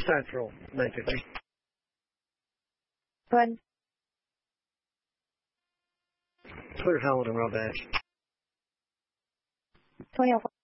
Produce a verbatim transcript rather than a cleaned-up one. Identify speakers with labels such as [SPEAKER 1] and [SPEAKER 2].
[SPEAKER 1] side roll, nine fifty.
[SPEAKER 2] Good.
[SPEAKER 1] Clear Howland and Rob Ash.
[SPEAKER 2] twenty oh four.